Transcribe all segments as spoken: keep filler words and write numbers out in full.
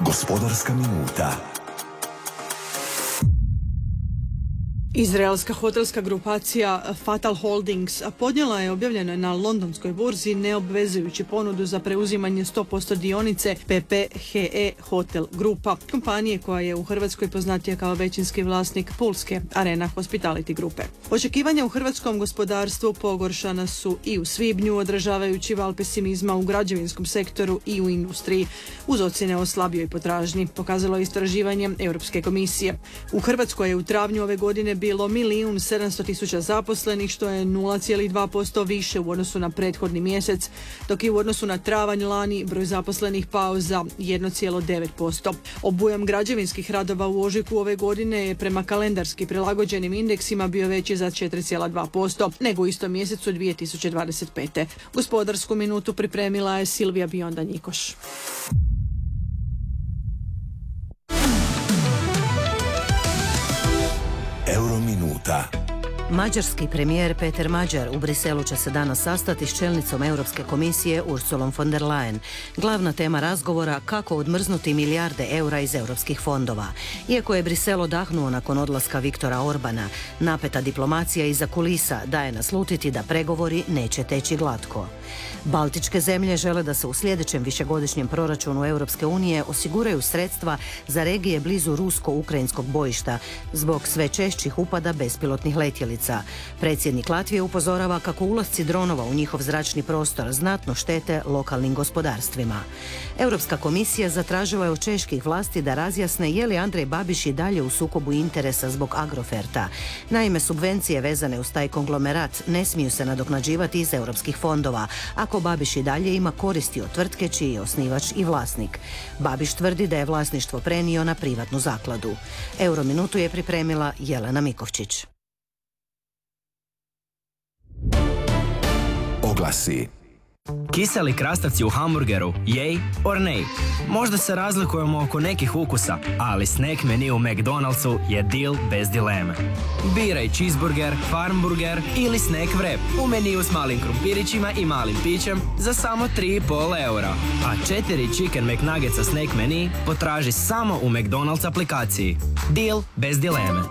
Gospodarska minuta. Izraelska hotelska grupacija Fatal Holdings podnijela je, objavljeno je na londonskoj burzi, neobvezujući ponudu za preuzimanje sto posto dionice P P H E Hotel Grupa, kompanije koja je u Hrvatskoj poznatija kao većinski vlasnik pulske Arena Hospitality grupe. Očekivanja u hrvatskom gospodarstvu pogoršana su i u svibnju, odražavajući val pesimizma u građevinskom sektoru i u industriji, uz ocjene o slabijoj potražnji, pokazalo je istraživanje Europske komisije. U Hrvatskoj je u travnju ove godine bilo milijun sedamsto tisuća zaposlenih, što je nula zarez dva posto više u odnosu na prethodni mjesec, dok je u odnosu na travanj lani broj zaposlenih pao za jedan zarez devet posto. Obujam građevinskih radova u ožujku ove godine je prema kalendarski prilagođenim indeksima bio veći za četiri zarez dva posto nego u istom mjesecu dvije tisuće dvadeset pete. Gospodarsku minutu pripremila je Silvija Bionda-Njikoš. Eurominuta. Mađarski premijer Peter Mađar u Briselu će se danas sastati s čelnicom Europske komisije Ursulom von der Leyen. Glavna tema razgovora kako odmrznuti milijarde eura iz europskih fondova. Iako je Brisel odahnuo nakon odlaska Viktora Orbana, napeta diplomacija iza kulisa daje naslutiti da pregovori neće teći glatko. Baltičke zemlje žele da se u sljedećem višegodišnjem proračunu Europske unije osiguraju sredstva za regije blizu rusko-ukrajinskog bojišta zbog sve češćih upada bespilotnih letjelica. Predsjednik Latvije upozorava kako ulasci dronova u njihov zračni prostor znatno štete lokalnim gospodarstvima. Europska komisija zatražila je od čeških vlasti da razjasne je li Andrej Babiš i dalje u sukobu interesa zbog Agroferta. Naime, subvencije vezane uz taj konglomerat ne smiju se nadoknađivati iz europskih fondova, ako Babiš i dalje ima koristi od tvrtke čiji je osnivač i vlasnik. Babiš tvrdi da je vlasništvo prenio na privatnu zakladu. Eurominutu je pripremila Jelena Mikovčić. Oglasi. Kiseli krastavci u hamburgeru, jej or nej? Možda se razlikujemo oko nekih ukusa, ali snack menu u McDonald'su je deal bez dileme. Biraj cheeseburger, farmburger ili snack wrap u meniju s malim krumpirićima i malim pićem za samo tri i pol eura. A četiri chicken McNuggetsa snack menu potraži samo u McDonald's aplikaciji. Deal bez dileme.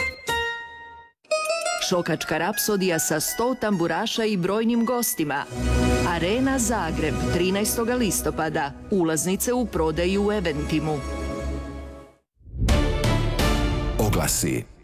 Šokačka rapsodija sa sto tamburaša i brojnim gostima. Arena Zagreb, trinaestog listopada. Ulaznice u prodaju u Eventimu. Oglasi.